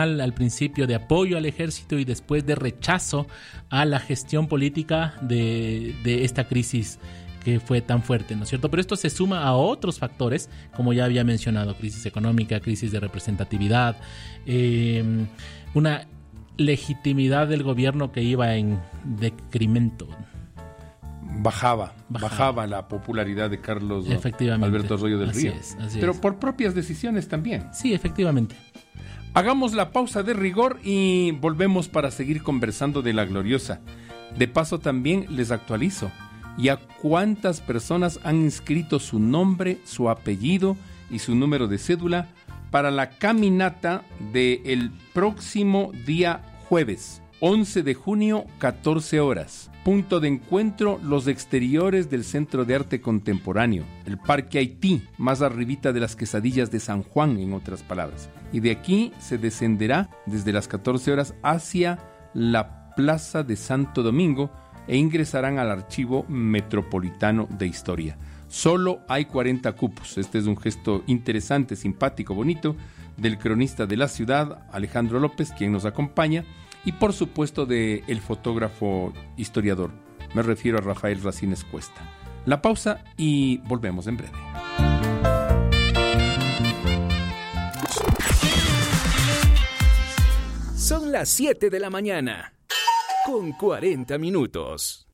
nacional al principio de apoyo al ejército y después de rechazo a la gestión política de esta crisis que fue tan fuerte, ¿no es cierto? Pero esto se suma a otros factores, como ya había mencionado, crisis económica, crisis de representatividad, una legitimidad del gobierno que iba en decremento. Bajaba la popularidad de Carlos Alberto Arroyo del Río. Pero por propias decisiones también. Sí, efectivamente. Hagamos la pausa de rigor y volvemos para seguir conversando de la gloriosa. De paso también les actualizo. ¿Y a cuántas personas han inscrito su nombre, su apellido y su número de cédula para la caminata del próximo día jueves, 11 de junio, 14 horas? Punto de encuentro, los exteriores del Centro de Arte Contemporáneo, el Parque Haití, más arribita de las Quesadillas de San Juan, en otras palabras. Y de aquí se descenderá desde las 14 horas hacia la Plaza de Santo Domingo, e ingresarán al Archivo Metropolitano de Historia. Solo hay 40 cupos. Este es un gesto interesante, simpático, bonito del cronista de la ciudad, Alejandro López, quien nos acompaña, y por supuesto del fotógrafo historiador. Me refiero a Rafael Racines Cuesta. La pausa y volvemos en breve. Son las 7 de la mañana, con 40 minutos.